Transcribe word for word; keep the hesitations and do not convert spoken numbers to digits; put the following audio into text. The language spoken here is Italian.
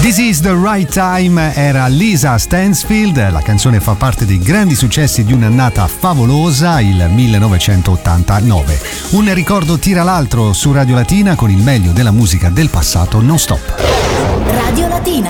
This is the right time era Lisa Stansfield, la canzone fa parte dei grandi successi di un'annata favolosa, il millenovecentottantanove. Un ricordo tira l'altro su Radio Latina con il meglio della musica del passato non stop. Radio Latina.